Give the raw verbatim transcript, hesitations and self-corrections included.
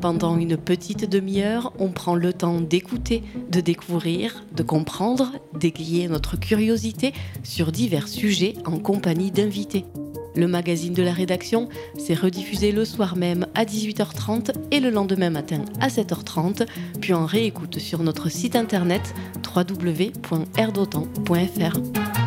Pendant une petite demi-heure, on prend le temps d'écouter, de découvrir, de comprendre, d'égayer notre curiosité sur divers sujets en compagnie d'invités. Le magazine de la rédaction, c'est rediffusé le soir même à dix-huit heures trente et le lendemain matin à sept heures trente, puis en réécoute sur notre site internet w w w point air d'otan point f r.